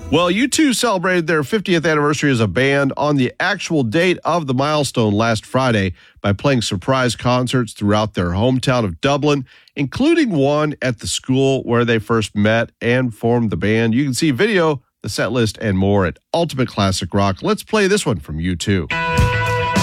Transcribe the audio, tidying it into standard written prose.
Well, U2 celebrated their 50th anniversary as a band on the actual date of the milestone last Friday by playing surprise concerts throughout their hometown of Dublin, including one at the school where they first met and formed the band. You can see video, the set list, and more at Ultimate Classic Rock. Let's play this one from U2.